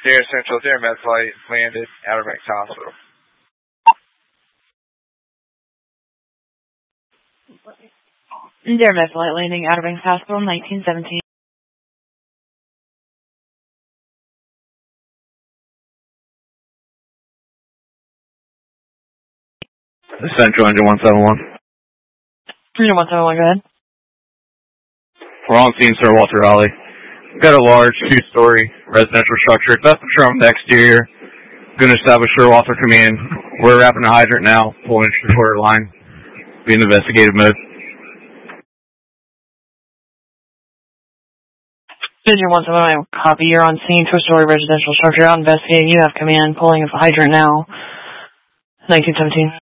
Air Central, Air Med Flight landed Outer Banks Hospital. Air Med Flight landing Outer Banks Hospital, 1917. Central, engine 171. Engine 171, go ahead. We're on scene, Sir Walter Raleigh. We've got a large two-story residential structure. It's from the exterior. Going to establish Sir Walter Command. We're wrapping the hydrant now, pulling into the quarter line. Be in investigative mode. Engine 171, copy. You're on scene, two-story residential structure out investigating. You have command, pulling a hydrant now. 1917.